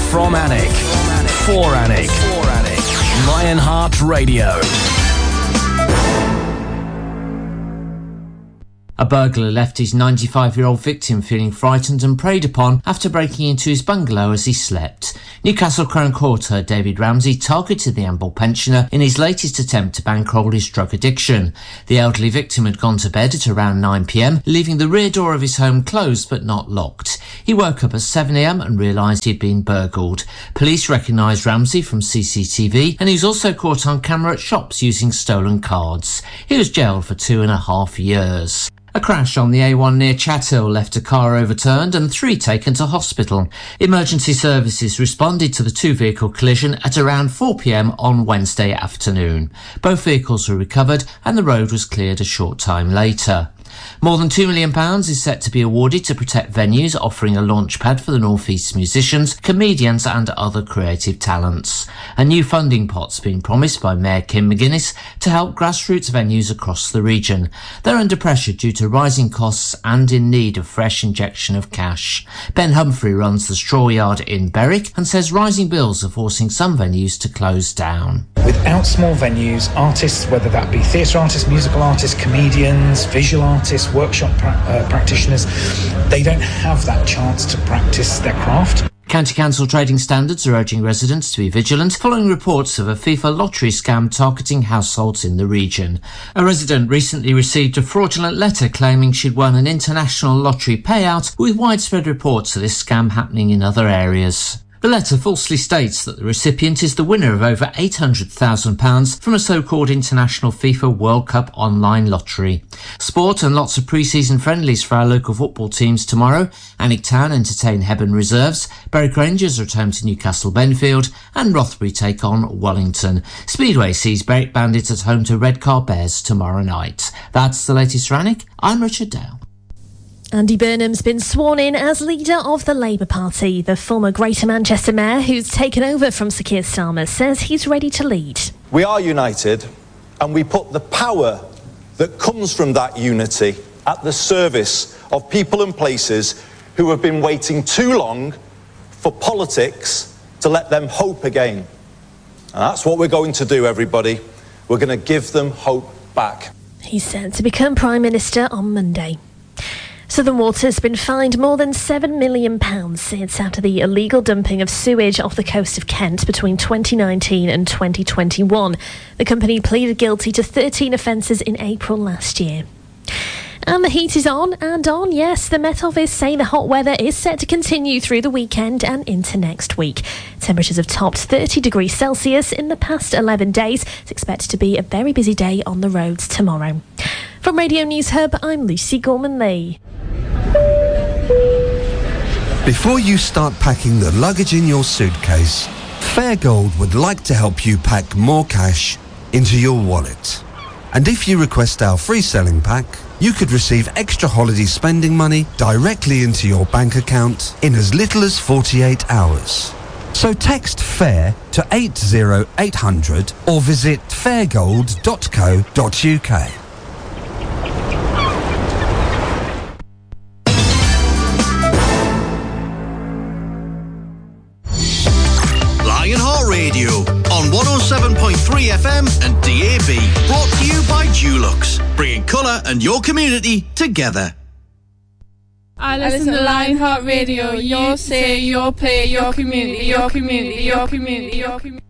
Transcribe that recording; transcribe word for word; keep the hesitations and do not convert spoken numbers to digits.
From Alnwick. For Alnwick. Lionheart Radio. A burglar left his ninety-five-year-old victim feeling frightened and preyed upon after breaking into his bungalow as he slept. Newcastle Crown Court heard David Ramsey targeted the Amble pensioner in his latest attempt to bankroll his drug addiction. The elderly victim had gone to bed at around nine p m, leaving the rear door of his home closed but not locked. He woke up at seven a m and realised he'd been burgled. Police recognised Ramsey from C C T V, and he was also caught on camera at shops using stolen cards. He was jailed for two and a half years. A crash on the A one near Chathill left a car overturned and three taken to hospital. Emergency services responded to the two-vehicle collision at around four p m on Wednesday afternoon. Both vehicles were recovered and the road was cleared a short time later. More than two million pounds is set to be awarded to protect venues offering a launchpad for the North East musicians, comedians and other creative talents. A new funding pot's been promised by Mayor Kim McGuinness to help grassroots venues across the region. They're under pressure due to rising costs and in need of fresh injection of cash. Ben Humphrey runs the Straw Yard in Berwick and says rising bills are forcing some venues to close down. Without small venues, artists, whether that be theatre artists, musical artists, comedians, visual artists, workshop pra- uh, practitioners, they don't have that chance to practice their craft. County Council trading standards are urging residents to be vigilant following reports of a FIFA lottery scam targeting households in the region. A resident recently received a fraudulent letter claiming she'd won an international lottery payout, with widespread reports of this scam happening in other areas. The letter falsely states that the recipient is the winner of over eight hundred thousand pounds from a so-called International FIFA World Cup online lottery. Sport and lots of pre-season friendlies for our local football teams tomorrow. Alnwick Town entertain Hebburn Reserves, Berwick Rangers return to Newcastle Benfield, and Rothbury take on Wellington. Speedway sees Berwick Bandits at home to Redcar Bears tomorrow night. That's the latest for Alnwick. I'm Richard Dale. Andy Burnham's been sworn in as leader of the Labour Party. The former Greater Manchester Mayor, who's taken over from Sir Keir Starmer, says he's ready to lead. We are united, and we put the power that comes from that unity at the service of people and places who have been waiting too long for politics to let them hope again. And that's what we're going to do, everybody. We're going to give them hope back. He's set to become Prime Minister on Monday. Southern Water's been fined more than seven million pounds since after the illegal dumping of sewage off the coast of Kent between twenty nineteen and twenty twenty-one. The company pleaded guilty to thirteen offences in April last year. And the heat is on and on, yes. The Met Office say the hot weather is set to continue through the weekend and into next week. Temperatures have topped thirty degrees Celsius in the past eleven days. It's expected to be a very busy day on the roads tomorrow. From Radio News Hub, I'm Lucy Gorman-Lee. Before you start packing the luggage in your suitcase, Fairgold would like to help you pack more cash into your wallet. And if you request our free selling pack, you could receive extra holiday spending money directly into your bank account in as little as forty-eight hours. So text FAIR to eight zero eight hundred or visit fairgold dot co dot uk. Lionheart Radio on one oh seven point three F M and D A B. Brought to you by Dulux, bringing colour and your community together. I listen to Lionheart Radio. Your say, your play, your community, your community, your community, your community.